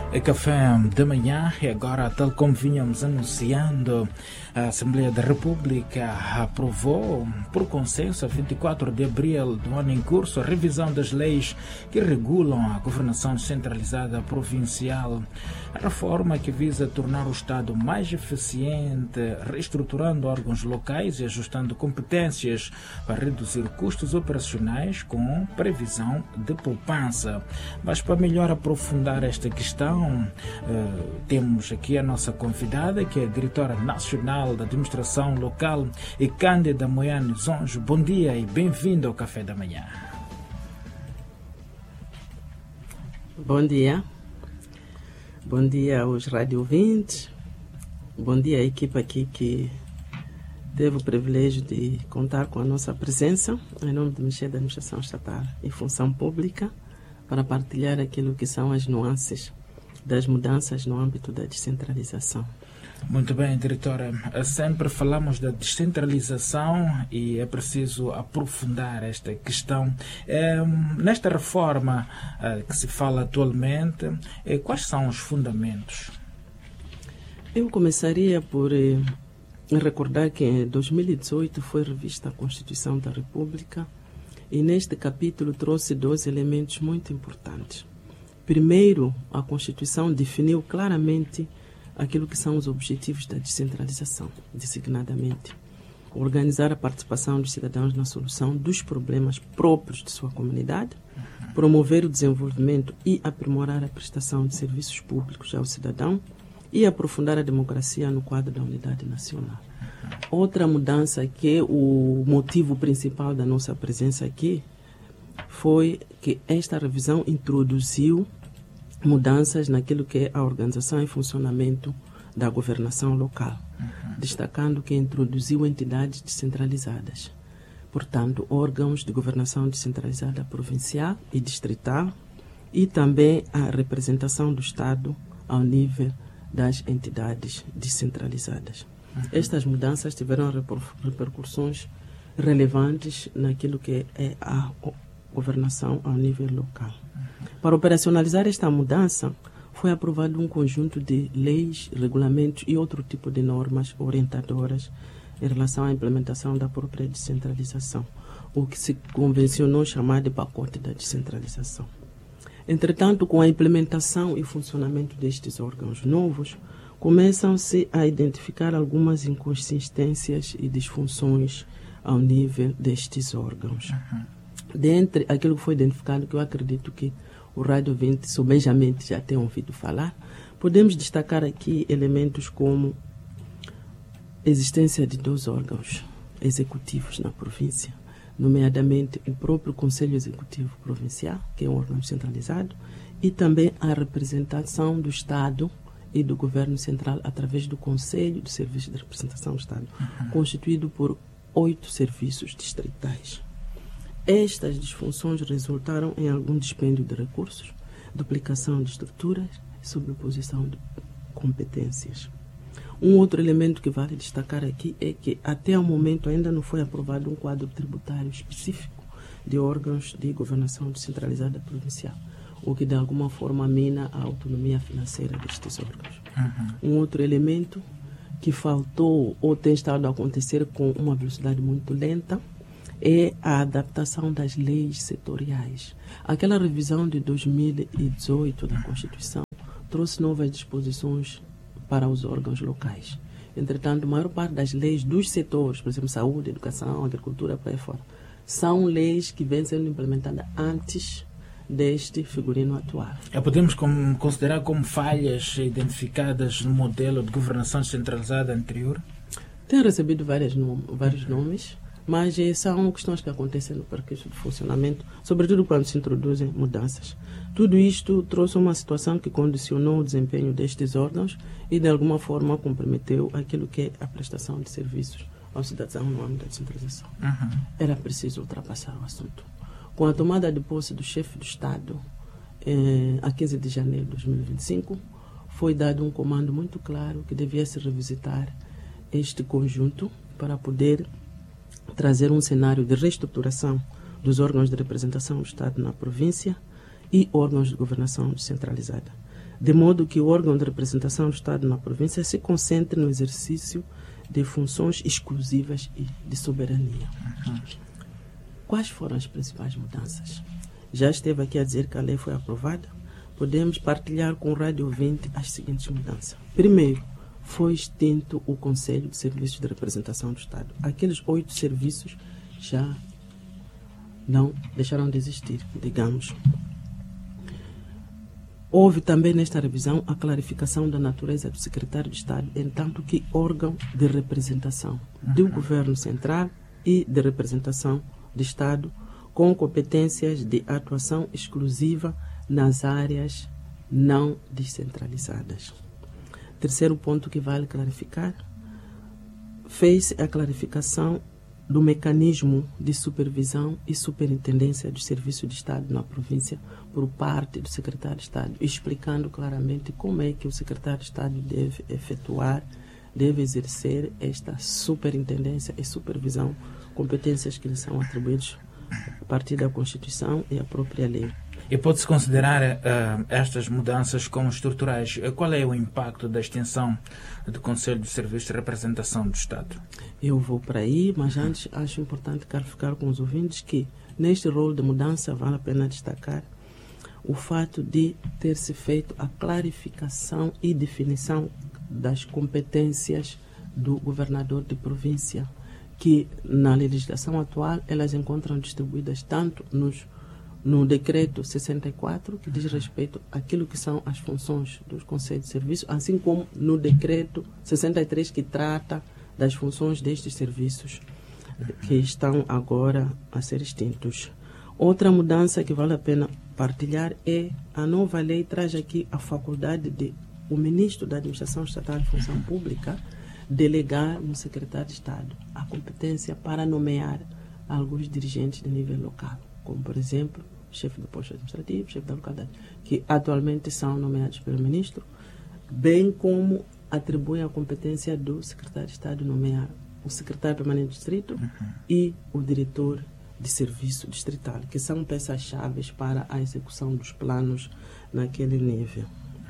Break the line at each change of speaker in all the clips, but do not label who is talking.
É café da manhã e agora, tal como vínhamos anunciando, a Assembleia da República aprovou por consenso a 24 de abril do ano em curso a revisão das leis que regulam a governação descentralizada provincial. A reforma que visa tornar o Estado mais eficiente, reestruturando órgãos locais e ajustando competências para reduzir custos operacionais com previsão de poupança. Mas para melhor aprofundar esta questão, temos aqui a nossa convidada, que é a Diretora Nacional da Administração Local, e Cândida Moiane Zonjo. Bom dia e bem-vindo ao Café da Manhã.
Bom dia. Bom dia aos radio-ouvintes. Bom dia à equipa aqui que teve o privilégio de contar com a nossa presença em nome do Ministério da Administração Estatal e Função Pública para partilhar aquilo que são as nuances das mudanças no âmbito da descentralização.
Muito bem, diretora. Sempre falamos da descentralização e é preciso aprofundar esta questão. Nesta reforma que se fala atualmente, quais são os fundamentos?
Eu começaria por recordar que em 2018 foi revista a Constituição da República e neste capítulo trouxe 2 elementos muito importantes. Primeiro, a Constituição definiu claramente aquilo que são os objetivos da descentralização, designadamente organizar a participação dos cidadãos na solução dos problemas próprios de sua comunidade, promover o desenvolvimento e aprimorar a prestação de serviços públicos ao cidadão e aprofundar a democracia no quadro da unidade nacional. Outra mudança que é o motivo principal da nossa presença aqui foi que esta revisão introduziu mudanças naquilo que é a organização e funcionamento da governação local, destacando que introduziu entidades descentralizadas, portanto, órgãos de governação descentralizada provincial e distrital, e também a representação do Estado ao nível das entidades descentralizadas. Estas mudanças tiveram repercussões relevantes naquilo que é a governação ao nível local. Para operacionalizar esta mudança, foi aprovado um conjunto de leis, regulamentos e outro tipo de normas orientadoras em relação à implementação da própria descentralização, o que se convencionou chamar de pacote da descentralização. Entretanto, com a implementação e funcionamento destes órgãos novos, começam-se a identificar algumas inconsistências e disfunções ao nível destes órgãos. Dentre aquilo que foi identificado, que eu acredito que o rádio ouvinte subejamente já tem ouvido falar, podemos destacar aqui elementos como existência de 2 órgãos executivos na província, nomeadamente o próprio Conselho Executivo Provincial, que é um órgão centralizado, e também a representação do Estado e do Governo Central através do Conselho de Serviços de Representação do Estado, constituído por 8 serviços distritais. Estas disfunções resultaram em algum dispêndio de recursos, duplicação de estruturas e sobreposição de competências. Um outro elemento que vale destacar aqui é que até o momento ainda não foi aprovado um quadro tributário específico de órgãos de governação descentralizada provincial, o que de alguma forma mina a autonomia financeira destes órgãos. Um outro elemento que faltou ou tem estado a acontecer com uma velocidade muito lenta é a adaptação das leis setoriais. Aquela revisão de 2018 da Constituição trouxe novas disposições para os órgãos locais. Entretanto, a maior parte das leis dos setores, por exemplo, saúde, educação, agricultura, por aí fora, são leis que vêm sendo implementadas antes deste figurino atual.
Podemos considerar como falhas identificadas no modelo de governação descentralizada anterior?
Tem recebido vários nomes, mas são questões que acontecem no percurso de funcionamento, sobretudo quando se introduzem mudanças. Tudo isto trouxe uma situação que condicionou o desempenho destes órgãos e, de alguma forma, comprometeu aquilo que é a prestação de serviços ao cidadão no âmbito da descentralização. Era preciso ultrapassar o assunto. Com a tomada de posse do chefe do Estado, a 15 de janeiro de 2025, foi dado um comando muito claro que devia se revisitar este conjunto para poder trazer um cenário de reestruturação dos órgãos de representação do Estado na província e órgãos de governação descentralizada, de modo que o órgão de representação do Estado na província se concentre no exercício de funções exclusivas e de soberania. Quais foram as principais mudanças? Já esteve aqui a dizer que a lei foi aprovada. Podemos partilhar com o rádio ouvinte as seguintes mudanças. Primeiro, foi extinto o Conselho de Serviços de Representação do Estado. Aqueles 8 serviços já não deixaram de existir, digamos. Houve também nesta revisão a clarificação da natureza do secretário de Estado, entanto que órgão de representação do governo central e de representação de Estado com competências de atuação exclusiva nas áreas não descentralizadas. Terceiro ponto que vale clarificar, fez a clarificação do mecanismo de supervisão e superintendência do Serviço de Estado na província por parte do secretário de Estado, explicando claramente como é que o secretário de Estado deve exercer esta superintendência e supervisão, competências que lhe são atribuídas a partir da Constituição e a própria lei.
E pode-se considerar estas mudanças como estruturais. Qual é o impacto da extinção do Conselho de Serviços de Representação do Estado?
Eu vou para aí, mas antes acho importante clarificar com os ouvintes que neste rol de mudança vale a pena destacar o fato de ter-se feito a clarificação e definição das competências do governador de província, que na legislação atual elas encontram distribuídas tanto no decreto 64, que diz respeito àquilo que são as funções dos conselhos de serviço, assim como no decreto 63, que trata das funções destes serviços que estão agora a ser extintos. Outra mudança que vale a pena partilhar é a nova lei traz aqui a faculdade de o ministro da Administração Estatal de Função Pública delegar no secretário de Estado a competência para nomear alguns dirigentes de nível local, como, por exemplo, chefe do posto administrativo, chefe da localidade, que atualmente são nomeados pelo ministro, bem como atribui a competência do secretário de Estado nomear o secretário permanente do distrito e o diretor de serviço distrital, que são peças-chave para a execução dos planos naquele nível.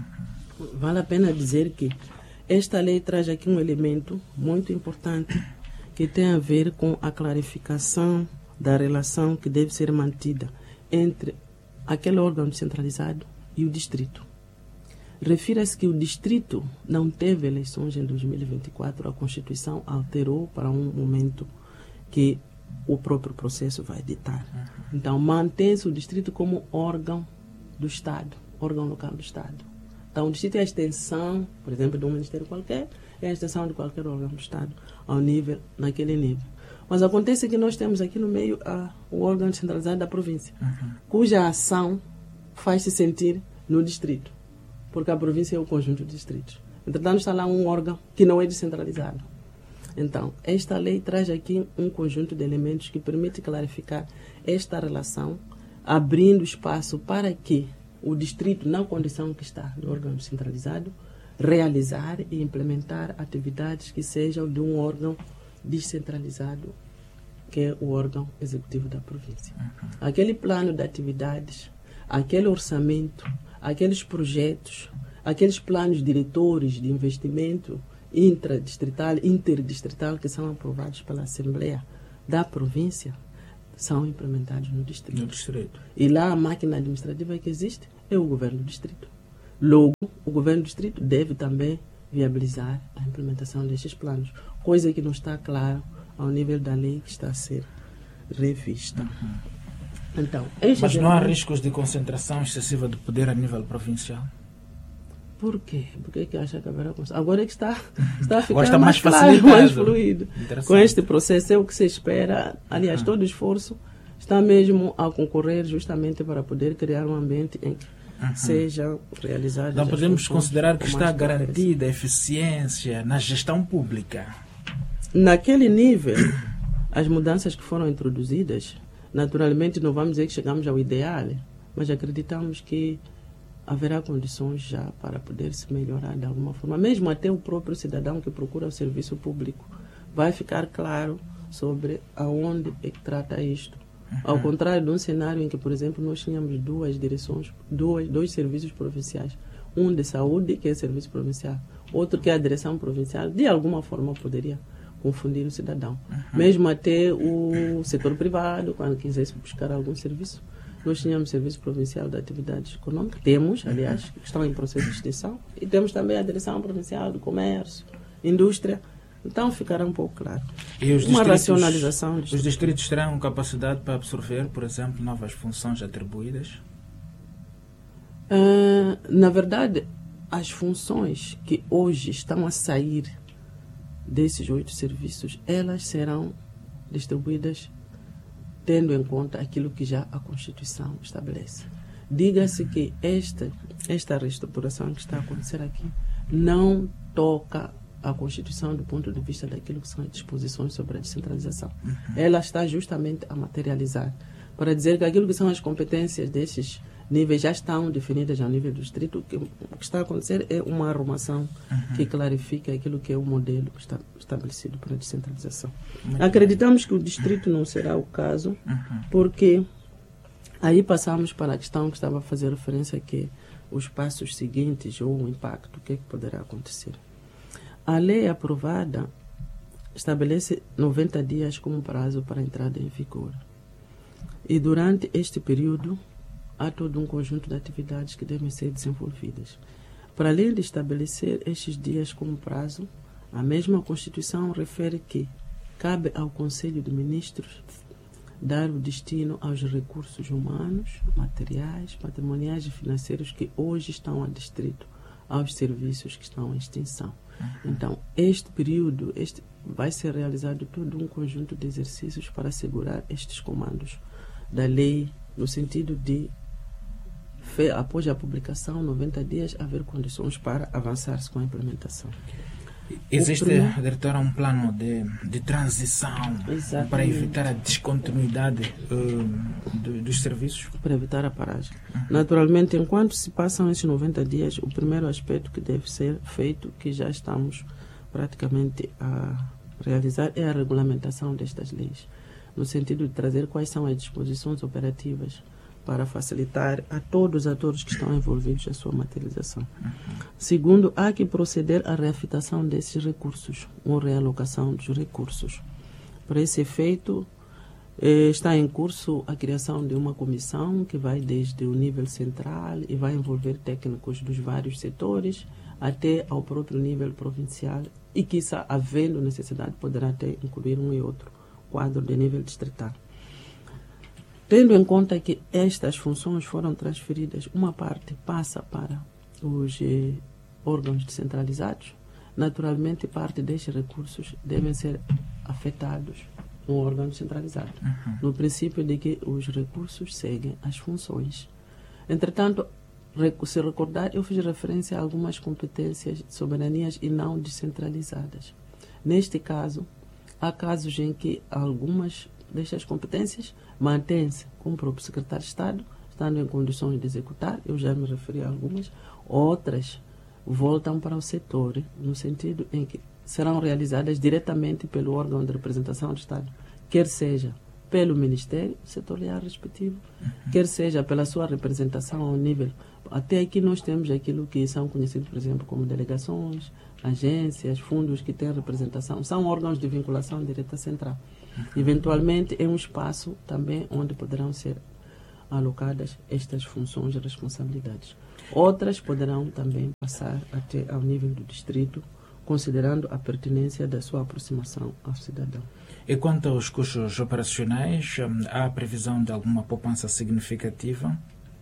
Vale a pena dizer que esta lei traz aqui um elemento muito importante que tem a ver com a clarificação da relação que deve ser mantida entre aquele órgão descentralizado e o distrito. Refira-se que o distrito não teve eleições em 2024, a Constituição alterou para um momento que o próprio processo vai ditar. Então, mantém-se o distrito como órgão do Estado, órgão local do Estado. Então, o distrito é a extensão, por exemplo, de um ministério qualquer, é a extensão de qualquer órgão do Estado, naquele nível. Mas acontece que nós temos aqui no meio o órgão descentralizado da província, cuja ação faz-se sentir no distrito, porque a província é o conjunto de distritos. Entretanto, está lá um órgão que não é descentralizado. Então, esta lei traz aqui um conjunto de elementos que permite clarificar esta relação, abrindo espaço para que o distrito, na condição que está no órgão descentralizado, realizar e implementar atividades que sejam de um órgão descentralizado, que é o órgão executivo da província. Aquele plano de atividades, aquele orçamento, aqueles projetos, aqueles planos diretores de investimento interdistrital que são aprovados pela Assembleia da província, são implementados no distrito. E lá a máquina administrativa que existe é o governo do distrito. Logo, o governo do distrito deve também viabilizar a implementação destes planos, coisa que não está claro ao nível da lei que está a ser revista. Então,
mas não há riscos de concentração excessiva de poder a nível provincial?
Por quê? Por que acha que haverá concentração? Agora é que está a ficar
mais
claro, mais fluido. Com este processo é o que se espera. Aliás, todo esforço está mesmo a concorrer justamente para poder criar um ambiente em que seja realizado.
Então podemos considerar que está garantida a eficiência na gestão pública.
Naquele nível, as mudanças que foram introduzidas, naturalmente não vamos dizer que chegamos ao ideal, mas acreditamos que haverá condições já para poder se melhorar de alguma forma. Mesmo até o próprio cidadão que procura o serviço público vai ficar claro sobre aonde é que trata isto Ao contrário de um cenário em que, por exemplo, nós tínhamos dois serviços provinciais. Um de saúde, que é serviço provincial, outro que é a direção provincial. De alguma forma poderia confundir o cidadão. Mesmo até o setor privado, quando quisesse buscar algum serviço, nós tínhamos serviço provincial de atividades econômicas. Temos, aliás, que estão em processo de extinção. E temos também a direção provincial do comércio, indústria. Então ficará um pouco claro.
E
uma racionalização.
Os distritos terão capacidade para absorver, por exemplo, novas funções atribuídas?
Na verdade, as funções que hoje estão a sair desses 8 serviços, elas serão distribuídas tendo em conta aquilo que já a Constituição estabelece. Diga-se que esta reestruturação que está a acontecer aqui não toca a Constituição do ponto de vista daquilo que são as disposições sobre a descentralização. Ela está justamente a materializar, para dizer que aquilo que são as competências desses níveis já estão definidas ao nível do distrito. O que está a acontecer é uma arrumação que clarifica aquilo que é o modelo que está estabelecido para a descentralização. Acreditamos que o distrito não será o caso, porque aí passamos para a questão que estava a fazer referência, que os passos seguintes ou o impacto, o que é que poderá acontecer. A lei aprovada estabelece 90 dias como prazo para a entrada em vigor. E durante este período, há todo um conjunto de atividades que devem ser desenvolvidas. Para além de estabelecer estes dias como prazo, a mesma Constituição refere que cabe ao Conselho de Ministros dar o destino aos recursos humanos, materiais, patrimoniais e financeiros que hoje estão adstritos aos serviços que estão em extinção. Então, este período vai ser realizado todo um conjunto de exercícios para assegurar estes comandos da lei, no sentido de, após a publicação, 90 dias, haver condições para avançar-se com a implementação.
Existe, diretora, um plano de transição para evitar a descontinuidade dos serviços?
Para evitar a paragem. Naturalmente, enquanto se passam esses 90 dias, o primeiro aspecto que deve ser feito, que já estamos praticamente a realizar, é a regulamentação destas leis, no sentido de trazer quais são as disposições operativas para facilitar a todos os atores que estão envolvidos na sua materialização. Segundo, há que proceder à reafetação desses recursos, ou realocação dos recursos. Para esse efeito, está em curso a criação de uma comissão que vai desde o nível central e vai envolver técnicos dos vários setores até ao próprio nível provincial e, quiçá, havendo necessidade, poderá até incluir um e outro quadro de nível distrital. Tendo em conta que estas funções foram transferidas, uma parte passa para os órgãos descentralizados, naturalmente parte destes recursos devem ser afetados no órgão descentralizado, no princípio de que os recursos seguem as funções. Entretanto, se recordar, eu fiz referência a algumas competências soberanias e não descentralizadas. Neste caso, há casos em que algumas destas competências mantém-se com o próprio secretário de Estado, estando em condições de executar, eu já me referi a algumas, outras voltam para o setor, no sentido em que serão realizadas diretamente pelo órgão de representação do Estado, quer seja pelo Ministério setorial respectivo, quer seja pela sua representação ao nível. Até aqui nós temos aquilo que são conhecidos, por exemplo, como delegações, agências, fundos que têm representação, são órgãos de vinculação direta central. Eventualmente, é um espaço também onde poderão ser alocadas estas funções e responsabilidades. Outras poderão também passar até ao nível do distrito, considerando a pertinência da sua aproximação ao cidadão.
E quanto aos custos operacionais, há a previsão de alguma poupança significativa?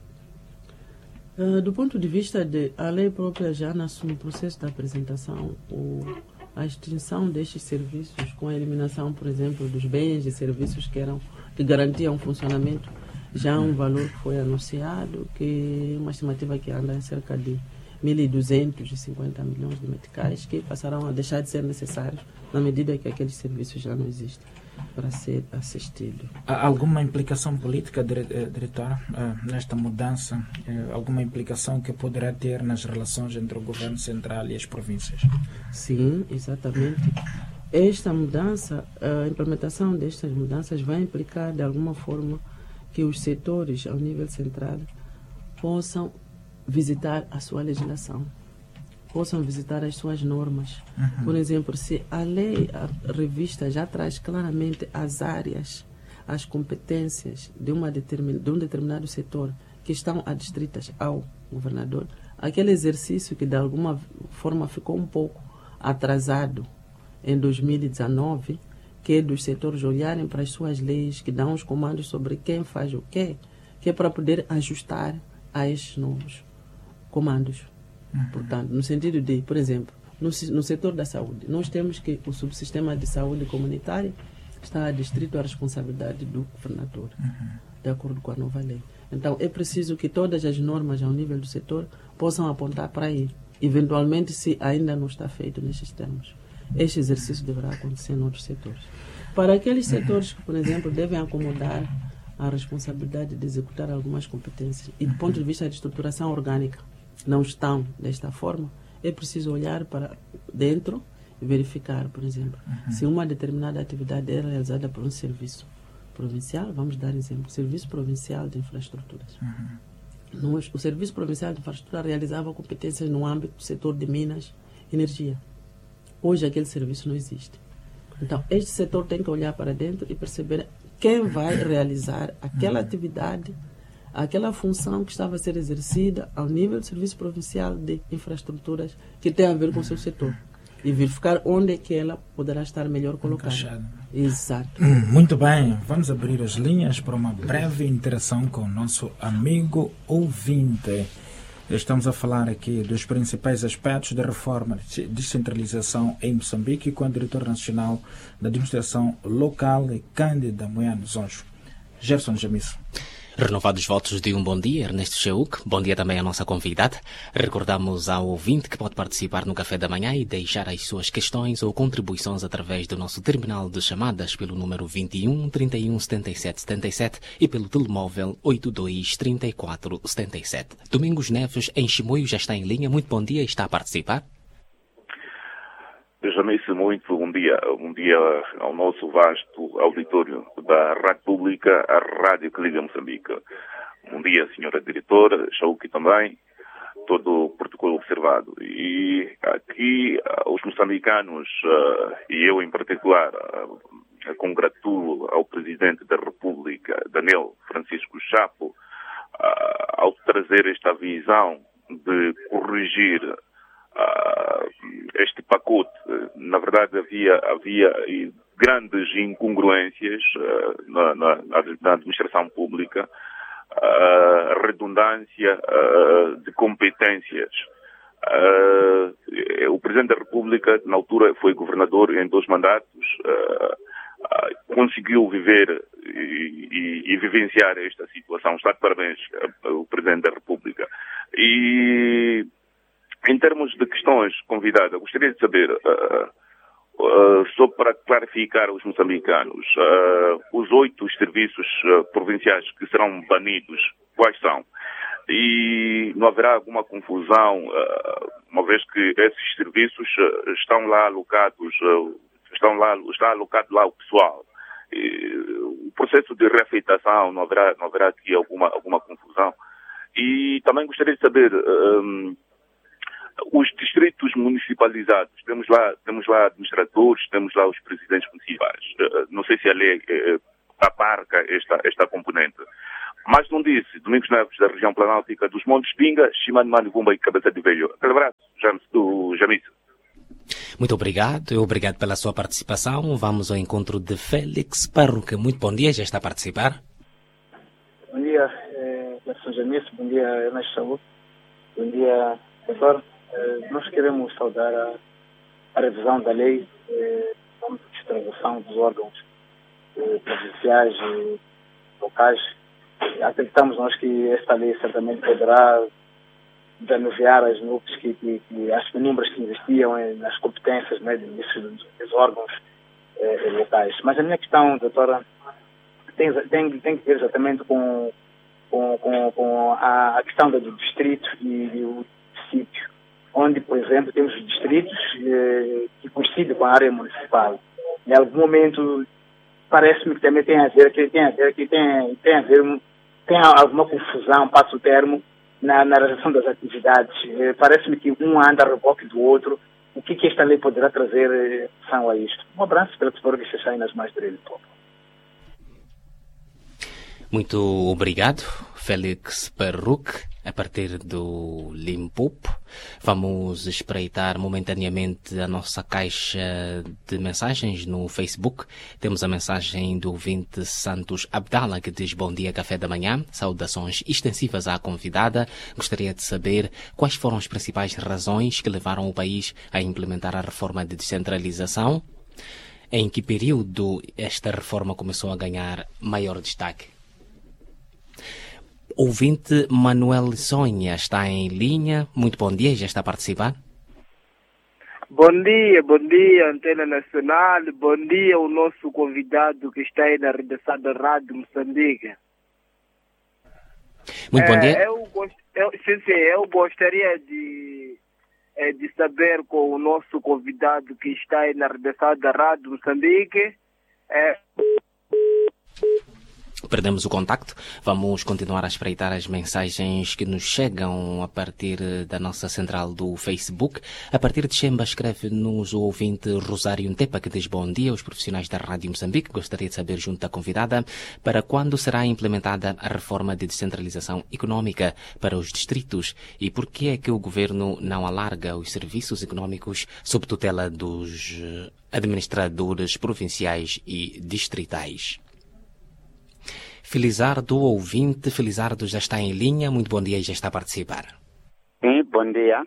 Do ponto de vista a lei própria já no processo da apresentação, a extinção destes serviços com a eliminação, por exemplo, dos bens e serviços que garantiam o funcionamento, já há um valor que foi anunciado, que é uma estimativa que anda em cerca de 1.250 milhões de meticais, que passarão a deixar de ser necessários na medida que aqueles serviços já não existem para ser assistido.
Há alguma implicação política, diretora, nesta mudança? Alguma implicação que poderá ter nas relações entre o governo central e as províncias?
Sim, exatamente. Esta mudança, a implementação destas mudanças vai implicar de alguma forma que os setores ao nível central possam visitar a sua legislação, possam visitar as suas normas. Por exemplo, se a lei, a revista já traz claramente as áreas, as competências de um determinado setor que estão adstritas ao governador, aquele exercício que de alguma forma ficou um pouco atrasado em 2019, que é dos setores olharem para as suas leis, que dão os comandos sobre quem faz o quê, que é para poder ajustar a estes novos comandos. Portanto, no sentido de, por exemplo, no setor da saúde, nós temos que o subsistema de saúde comunitária está adstrito à responsabilidade do governador, de acordo com a nova lei. Então, é preciso que todas as normas ao nível do setor possam apontar para aí, eventualmente, se ainda não está feito nesses termos. Este exercício deverá acontecer em outros setores. Para aqueles setores que, por exemplo, devem acomodar a responsabilidade de executar algumas competências e, do ponto de vista de estruturação orgânica, não estão desta forma, é preciso olhar para dentro e verificar, por exemplo, se uma determinada atividade é realizada por um serviço provincial. Vamos dar exemplo, Serviço Provincial de Infraestruturas. O Serviço Provincial de Infraestrutura realizava competências no âmbito do setor de minas e energia. Hoje aquele serviço não existe. Então, este setor tem que olhar para dentro e perceber quem vai realizar aquela atividade, aquela função que estava a ser exercida ao nível do Serviço Provincial de Infraestruturas que tem a ver com o seu setor. E verificar onde é que ela poderá estar melhor colocada.
Encaixado.
Exato.
Muito bem, vamos abrir as linhas para uma breve interação com o nosso amigo ouvinte. Estamos a falar aqui dos principais aspectos da reforma de descentralização em Moçambique com a diretora nacional da administração local, Cândida Moiano Zonjo. Gerson Jamisso.
Renovados votos de um bom dia, Ernesto Cheuc. Bom dia também à nossa convidada. Recordamos ao ouvinte que pode participar no café da manhã e deixar as suas questões ou contribuições através do nosso terminal de chamadas pelo número 21 31 77 77 e pelo telemóvel 82 34 77. Domingos Neves, em Chimoio, já está em linha. Muito bom dia e está a participar.
Jamice, muito bom dia ao nosso vasto auditório da Rádio Pública, a rádio que liga Moçambique. Bom dia, senhora diretora, Chauki também, todo o protocolo observado. E aqui os moçambicanos, e eu em particular, congratulo ao Presidente da República, Daniel Francisco Chapo, ao trazer esta visão de corrigir este pacote. Na verdade, havia grandes incongruências na administração pública, redundância de competências. O Presidente da República, na altura, foi governador em 2 mandatos, conseguiu viver e vivenciar esta situação. Está de parabéns o Presidente da República. E em termos de questões convidadas, gostaria de saber, só para clarificar aos moçambicanos, os 8 serviços provinciais que serão banidos, quais são? E não haverá alguma confusão, uma vez que esses serviços estão lá alocados, está alocado lá o pessoal. O processo de reafeitação, não haverá aqui alguma confusão. E também gostaria de saber, os distritos municipalizados, temos lá administradores, temos lá os presidentes municipais. Não sei se a lei abarca esta componente. Mas não disse, Domingos Neves, da região planáltica dos Montes Pinga, Chimano Manivumba e Cabeça de Velho. Aquele abraço, do Jamice.
Muito obrigado, obrigado pela sua participação. Vamos ao encontro de Félix Parruca. Muito bom dia, já está a participar?
Bom dia, Gerson Jamice, bom dia, Ernesto Cheuc, bom dia, professor. Nós queremos saudar a revisão da lei de distribuição dos órgãos provinciais e locais. Acreditamos nós que esta lei certamente poderá desanuviar as nuvens as penumbras que existiam nas competências, né, dos órgãos locais. Mas a minha questão, doutora, tem que ver exatamente com a questão do distrito e do município, onde, por exemplo, temos os distritos que coincidem com a área municipal. em algum momento parece-me que também tem alguma confusão, passo o termo, na realização das atividades. Parece-me que um anda a reboque do outro. O que esta lei poderá trazer em relação a isto? Um abraço para que se deixar nas mais dele, povo.
Muito obrigado, Félix Perruc, a partir do Limpopo. Vamos espreitar momentaneamente a nossa caixa de mensagens no Facebook. Temos a mensagem do ouvinte Santos Abdala, que diz: bom dia, café da manhã. Saudações extensivas à convidada. Gostaria de saber quais foram as principais razões que levaram o país a implementar a reforma de descentralização. Em que período esta reforma começou a ganhar maior destaque? Ouvinte Manuel Sonha está em linha. Muito bom dia, já está a participar.
Bom dia, Antena Nacional. Bom dia o nosso convidado que está aí na redação da Rádio Moçambique.
Muito bom dia.
Eu gostaria de saber com o nosso convidado que está aí na redação da Rádio Moçambique.
Perdemos o contacto. Vamos continuar a espreitar as mensagens que nos chegam a partir da nossa central do Facebook. A partir de Xemba escreve-nos o ouvinte Rosário Ntepa, que diz: bom dia, os profissionais da Rádio Moçambique. Gostaria de saber, junto à convidada, para quando será implementada a reforma de descentralização econômica para os distritos e por que é que o governo não alarga os serviços econômicos sob tutela dos administradores provinciais e distritais. Felizardo, ouvinte. Felizardo já está em linha. Muito bom dia e já está a participar.
Sim, bom dia.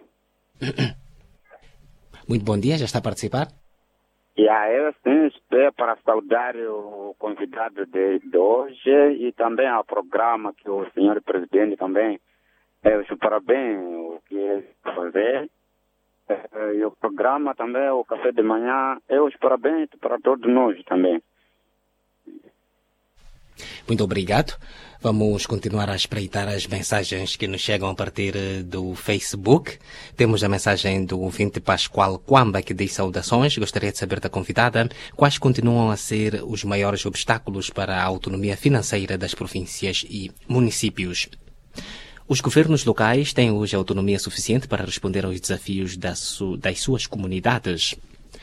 Muito bom dia, já está a participar?
Eu sim estou para saudar o convidado de hoje e também ao programa que o senhor presidente também. Os parabéns o que ele fazer. E o programa também, o café de manhã, os parabéns para todos nós também.
Muito obrigado. Vamos continuar a espreitar as mensagens que nos chegam a partir do Facebook. Temos a mensagem do ouvinte Pascoal Quamba, que diz: saudações. Gostaria de saber da convidada quais continuam a ser os maiores obstáculos para a autonomia financeira das províncias e municípios. Os governos locais têm hoje autonomia suficiente para responder aos desafios das suas comunidades.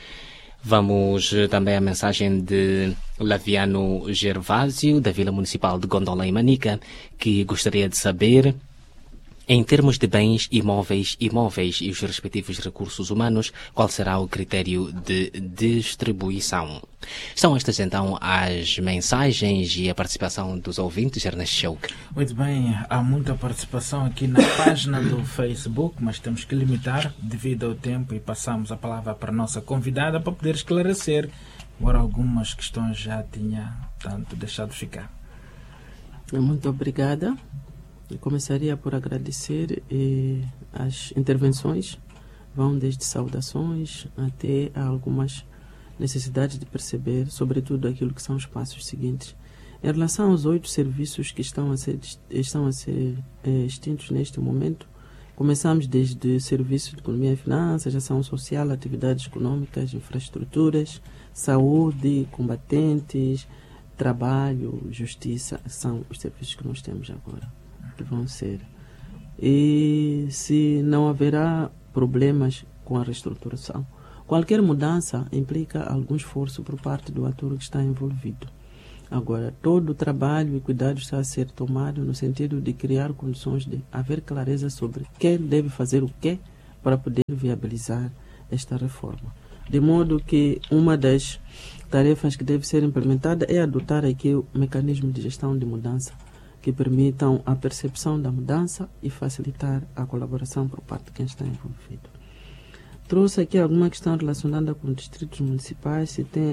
Vamos também à mensagem de Laviano Gervásio, da Vila Municipal de Gondola e Manica, que gostaria de saber, em termos de bens imóveis e os respectivos recursos humanos, qual será o critério de distribuição. São estas então as mensagens e a participação dos ouvintes, Ernesto Chouk.
Muito bem, há muita participação aqui na página do Facebook, mas temos que limitar devido ao tempo e passamos a palavra para a nossa convidada para poder esclarecer. Agora algumas questões já tinha tanto deixado ficar.
Muito obrigada. Eu começaria por agradecer as intervenções, vão desde saudações até algumas necessidades de perceber, sobretudo aquilo que são os passos seguintes. Em relação aos 8 serviços que estão a ser extintos neste momento, começamos desde serviços de economia e finanças, ação social, atividades econômicas, infraestruturas, saúde, combatentes, trabalho, justiça, são os serviços que nós temos agora, que vão ser. E se não haverá problemas com a reestruturação, qualquer mudança implica algum esforço por parte do ator que está envolvido. Agora, todo o trabalho e cuidado está a ser tomado no sentido de criar condições de haver clareza sobre quem deve fazer o quê para poder viabilizar esta reforma. De modo que uma das tarefas que deve ser implementada é adotar aqui o mecanismo de gestão de mudança que permitam a percepção da mudança e facilitar a colaboração por parte de quem está envolvido. Trouxe aqui alguma questão relacionada com distritos municipais, se tem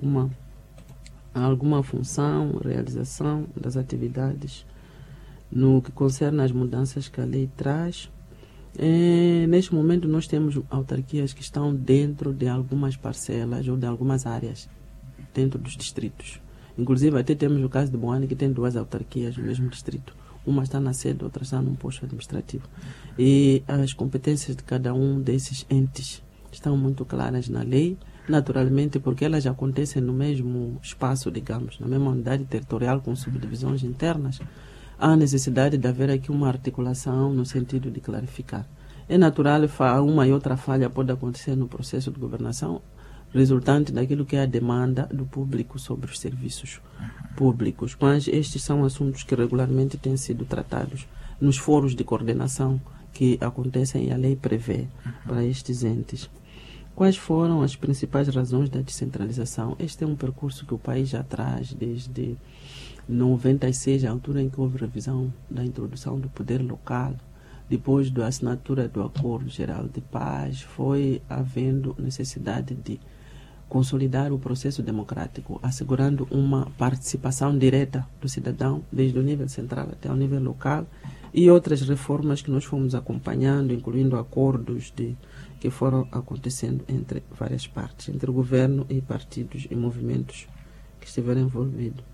alguma função, realização das atividades no que concerne às mudanças que a lei traz. Neste momento nós temos autarquias que estão dentro de algumas parcelas ou de algumas áreas dentro dos distritos. Inclusive até temos o caso de Boane, que tem 2 autarquias no mesmo distrito. Uma está na sede, outra está num posto administrativo. E as competências de cada um desses entes estão muito claras na lei. naturalmente, porque elas acontecem no mesmo espaço, digamos, na mesma unidade territorial com subdivisões internas, há necessidade de haver aqui uma articulação no sentido de clarificar. É natural, uma e outra falha pode acontecer no processo de governação, resultante daquilo que é a demanda do público sobre os serviços públicos. Mas estes são assuntos que regularmente têm sido tratados nos fóruns de coordenação que acontecem e a lei prevê para estes entes. Quais foram as principais razões da descentralização? Este é um percurso que o país já traz desde 96, a altura em que houve revisão da introdução do poder local. Depois da assinatura do Acordo Geral de Paz, foi havendo necessidade de consolidar o processo democrático, assegurando uma participação direta do cidadão, desde o nível central até o nível local, e outras reformas que nós fomos acompanhando, incluindo acordos que foram acontecendo entre várias partes, entre o governo e partidos e movimentos que estiveram envolvidos.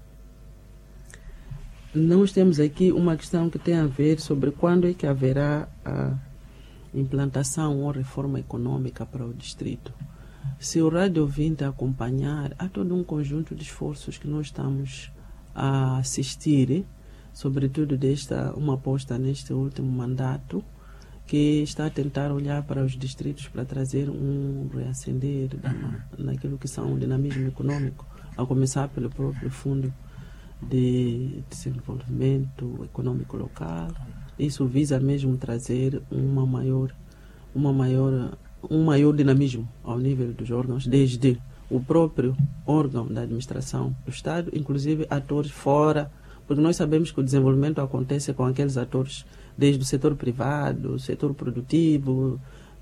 Nós temos aqui uma questão que tem a ver sobre quando é que haverá a implantação ou reforma econômica para o distrito. Se o rádio ouvinte acompanhar, há todo um conjunto de esforços que nós estamos a assistir, sobretudo uma aposta neste último mandato, que está a tentar olhar para os distritos para trazer um reacender naquilo que são o dinamismo econômico, a começar pelo próprio Fundo de Desenvolvimento Econômico Local. Isso visa mesmo trazer um maior dinamismo ao nível dos órgãos, desde o próprio órgão da administração do Estado, inclusive atores fora, porque nós sabemos que o desenvolvimento acontece com aqueles atores desde o setor privado, o setor produtivo,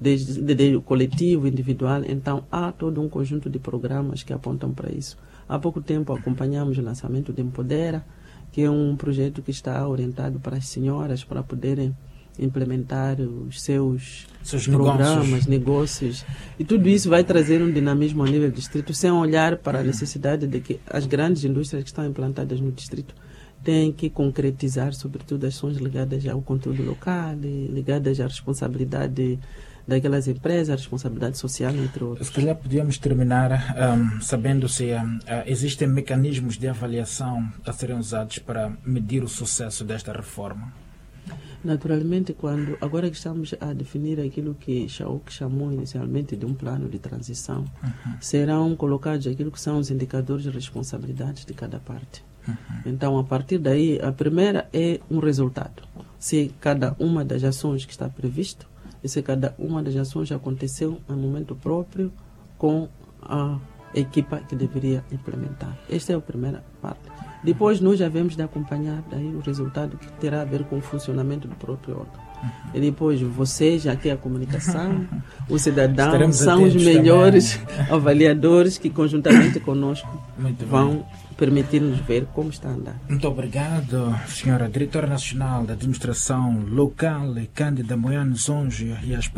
desde o coletivo, individual. Então, há todo um conjunto de programas que apontam para isso. Há pouco tempo acompanhamos o lançamento de Empodera, que é um projeto que está orientado para as senhoras para poderem implementar os seus programas, negócios. E tudo isso vai trazer um dinamismo ao nível do distrito, sem olhar para a necessidade de que as grandes indústrias que estão implantadas no distrito têm que concretizar, sobretudo, ações ligadas ao controle local, ligadas à responsabilidade daquelas empresas, a responsabilidade social, entre outros.
Se calhar podíamos terminar sabendo se existem mecanismos de avaliação a serem usados para medir o sucesso desta reforma.
Naturalmente, agora que estamos a definir aquilo que Chauk chamou inicialmente de um plano de transição, serão colocados aquilo que são os indicadores de responsabilidade de cada parte. Então, a partir daí, a primeira é um resultado. Se cada uma das ações que está previsto, e se cada uma das ações aconteceu no momento próprio com a equipa que deveria implementar. Esta é a primeira parte. Depois nós já vemos de acompanhar daí o resultado que terá a ver com o funcionamento do próprio órgão. E depois vocês, aqui a comunicação, o cidadão, são os melhores avaliadores que conjuntamente conosco vão permitir-nos ver como está a andar.
Muito obrigado, senhora Diretora Nacional da Administração Local, Cândida Moiane Zonge, e os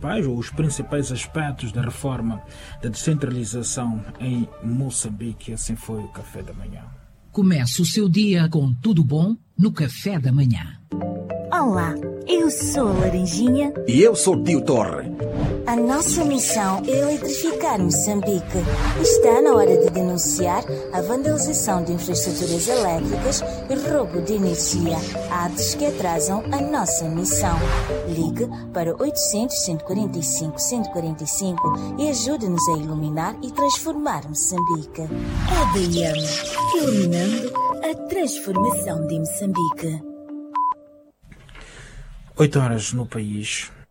principais aspectos da reforma da descentralização em Moçambique. Assim foi o Café da Manhã.
Comece o seu dia com tudo bom no Café da Manhã.
Olá, eu sou a Laranjinha.
E eu sou Tio Torre.
A nossa missão é eletrificar Moçambique. Está na hora de denunciar a vandalização de infraestruturas elétricas e roubo de energia, atos que atrasam a nossa missão. Ligue para 800-145-145 e ajude-nos a iluminar e transformar Moçambique. EDM, iluminando a transformação de Moçambique.
8 horas no país.